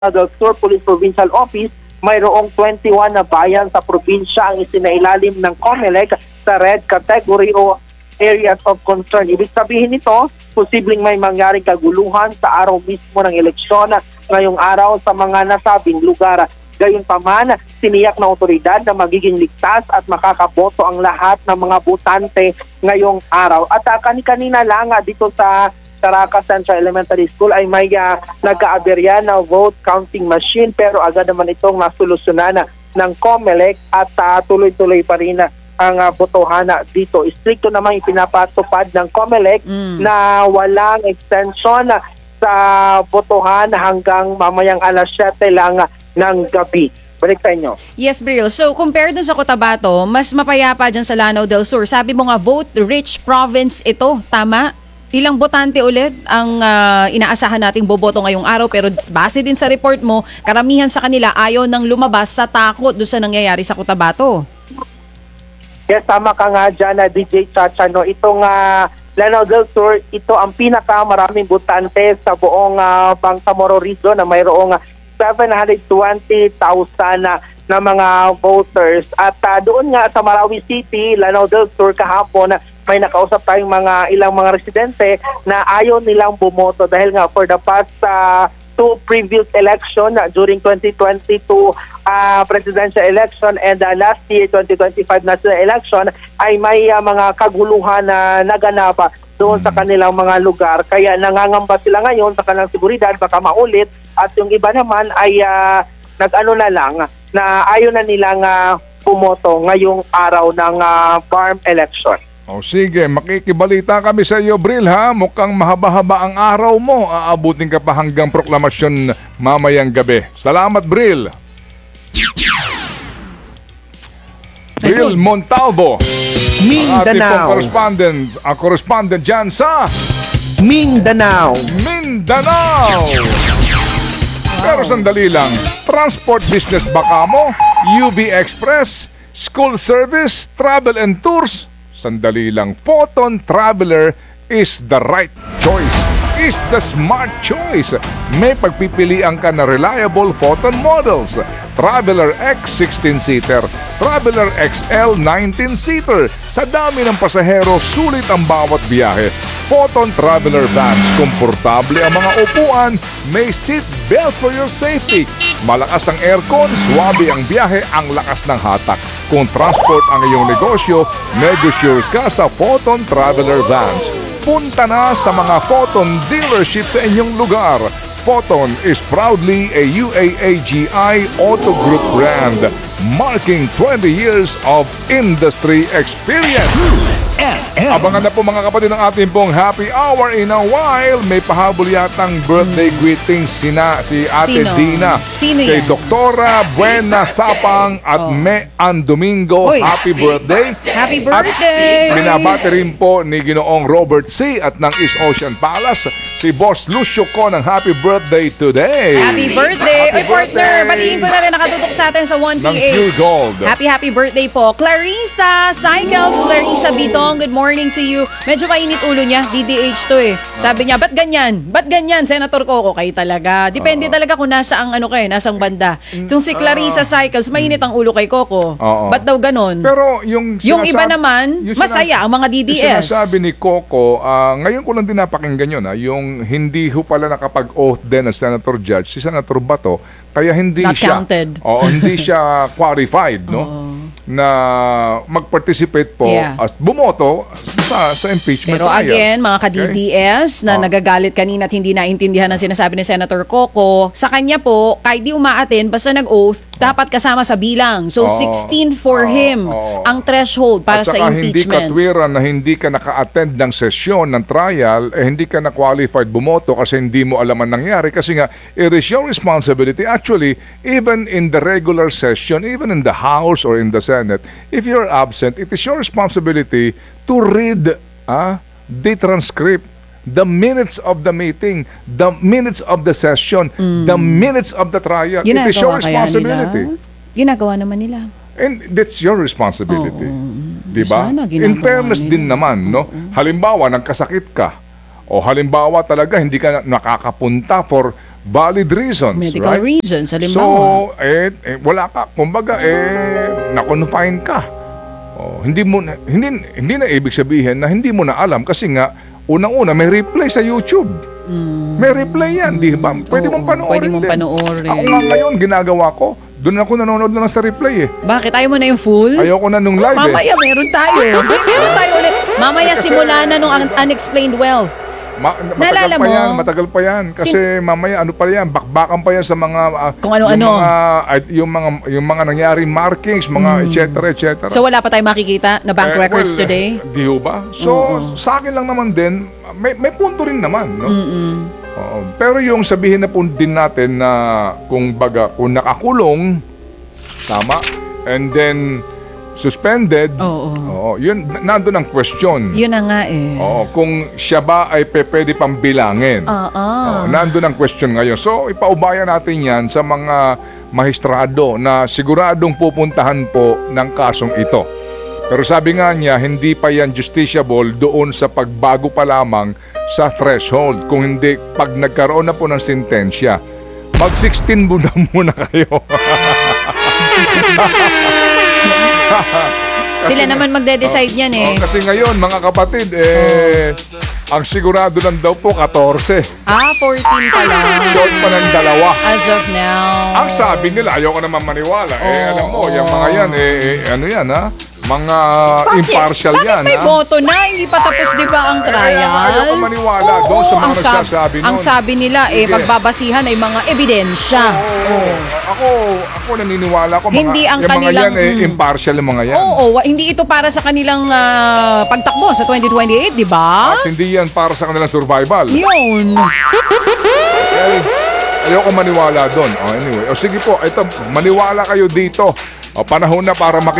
del Sur Police Provincial Office, mayroong 21 na bayan sa probinsya ang isinailalim ng COMELEC sa red category o areas of concern. Ibig sabihin nito, posibleng may mangyaring kaguluhan sa araw mismo ng eleksyon ngayong araw sa mga nasabing lugar. Gayunpaman, siniyak ng otoridad na magiging ligtas at makakaboto ang lahat ng mga botante ngayong araw. At kanina lang dito sa Caracas Central Elementary School ay may nag-aaberya na vote counting machine, pero agad naman itong nasolusyonan ng COMELEC at tuloy-tuloy pa rin ang botohan dito. Stricto naman ipinapatupad ng COMELEC na walang extension sa botohan hanggang mamayang alas 7 lang ng gabi. Balik sa inyo. Yes, Bril. So, compared dun sa Cotabato, mas mapayapa dyan sa Lanao del Sur. Sabi mo nga, vote-rich province ito. Tama? Ilang botante ulit ang inaasahan nating boboto ngayong araw, pero base din sa report mo, karamihan sa kanila ayaw nang lumabas sa takot doon sa nangyayari sa Cotabato. Yes, tama ka nga dyan, DJ Chacha. No? Itong Lanao del Sur, ito ang pinakamaraming botante sa buong Bangsamoro Region na mayroong 720,000 na mga voters. At doon nga sa Marawi City, Lanao del Sur, kahapon, may nakausap tayong ilang mga residente na ayaw nilang bumoto dahil nga for the past two previous election during 2022 presidential election and last year 2025 national election ay may mga kaguluhan na naganap doon sa kanilang mga lugar. Kaya nangangamba sila ngayon sa kanilang seguridad baka maulit, at yung iba naman ay nag-ano na lang na ayaw na nilang bumoto ngayong araw ng farm election. O sige, makikibalita kami sa iyo, Bril, ha? Mukhang mahaba-haba ang araw mo. Aabutin ka pa hanggang proklamasyon mamayang gabi. Salamat, Bril. Bril Montalvo, Mindanao. Ang correspondent dyan sa Mindanao. Pero sandali lang, transport business ba kamo? UV Express, school service, travel and tours? Sandali lang, Photon Traveler is the right choice, is the smart choice. May pagpipilian ka na reliable Photon models. Traveler X 16-seater, Traveler XL 19-seater. Sa dami ng pasahero, sulit ang bawat biyahe. Photon Traveler Vans, komportable ang mga upuan, may seat belt for your safety. Malakas ang aircon, swabe ang biyahe, ang lakas ng hatak. Kung transport ang iyong negosyo, negosyure ka sa Photon Traveler Vans. Punta na sa mga Photon dealership sa inyong lugar. Photon is proudly a UAAGI Auto Group brand, marking 20 years of industry experience. Abangan na po mga kapatid ng ating pong happy hour in a while. May pahabol yatang birthday greetings si Ate Sino? Dina. Sino kay yan? Doktora Buena Sapang at Mean Domingo. Uy. Happy birthday. Happy At birthday! binabati rin po ni Ginoong Robert C. at ng East Ocean Palace si Boss Lucio Co ng happy birthday today. Happy birthday! Happy Oy, partner, birthday! batiin ko na rin nakatutok sa atin sa 1PH. Ng Pure Gold. Happy birthday po. Clarissa Cycles, Clarissa Bitong, good morning to you. Medyo mainit ulo niya, DDH to eh. Sabi niya, ba't ganyan? Ba't ganyan, Senator Coco? Kayo talaga. Depende talaga kung nasang nasang banda. Itong si Clarissa Cycles, mainit ang ulo kay Coco. Ba't daw ganon? Pero yung iba naman, masaya ang mga DDS. Yung sinasabi ni Coco, ngayon ko lang din napakinggan yun, yung hindi ho pala nakapag-oath din na Senator Judge, si Senator Bato, kaya hindi Not siya counted. hindi siya qualified, no? Na mag-participate po at bumoto sa impeachment Pero trial. again, mga ka-DDS na nagagalit kanina at hindi naintindihan ang sinasabi ni Senator Coco, sa kanya po, kahit di umaatin, basta nag-oath, dapat kasama sa bilang. So, 16 for him ang threshold para At sa saka hindi impeachment. katwiran na hindi ka naka-attend ng sesyon ng trial, hindi ka na-qualified bumoto kasi hindi mo alam ang nangyari. Kasi nga, it is your responsibility. Actually, even in the regular session, even in the House or in the Senate, if you're absent, it is your responsibility to read the transcript, the minutes of the meeting, the minutes of the session, the minutes of the trial. It is your responsibility. Ginagawa naman nila. And that's your responsibility. Diba? Sana ginagawa In fairness nila. din naman, no? Halimbawa, nagkasakit ka. O halimbawa talaga, hindi ka nakakapunta for valid reasons, Medical right? reasons, halimbawa. So, wala ka. Kumbaga, na-confine ka. Hindi na ibig sabihin na hindi mo na alam kasi nga, unang-una, may replay sa YouTube. May replay yan, di ba? Pwede mong panoorin Pwede mong din. panoorin. Ako nga ngayon, ginagawa ko. Doon ako nanonood lang sa replay eh. Bakit? Ayaw mo na yung full? Ayoko na nung live Mamaya meron tayo. Meron tayo ulit. Mamaya simula na nung Unexplained Wealth. Naalala Matagal pa yan. Kasi mamaya ano pa yan, bakbakan pa yan sa mga Kung ano-ano. yung mga nangyari markings, mga et cetera. So wala pa tayong makikita na bank records today? Di ba? So sa akin lang naman din, may punto rin naman, no? Oo. Pero yung sabihin na po din natin na kung nakakulong, tama, and then suspended, Oo. yun, nandun ang question. Yun na nga eh. Oo, kung siya ba ay pwede pang bilangin. Nandun ang question ngayon. So, ipaubayan natin yan sa mga mahistrado na siguradong pupuntahan po ng kasong ito. Pero sabi nga niya, hindi pa yan justiciable doon sa pagbago pa lamang sa threshold. Kung hindi, pag nagkaroon na po ng sentensya, mag-16 muna kayo. Sila naman magde-decide yan eh. Kasi ngayon, mga kapatid, ang sigurado lang daw po 14. 14 pa lang. Short pa ng 2. As of now. Ang sabi nila, ayoko naman maniwala. Alam mo, yung mga yan, ano yan, ha? Mga impartial yan, May ha? boto na, hindi pa tapos di ba ang trial? Ayoko maniwala doon sa mga nagsasabi nun. Ang sabi nila, Sige. pagbabasihan ay mga ebidensya. Ako naniniwala ko, Hindi ang yung kanilang- mga yan, impartial yung mga yan. Oo, hindi ito para sa kanilang pagtakbo sa 2028, di ba? At hindi yan para sa kanilang survival. Yun. Okay. Ayoko maniwala doon. Anyway, sige po, ito, maniwala kayo dito. Panahon na para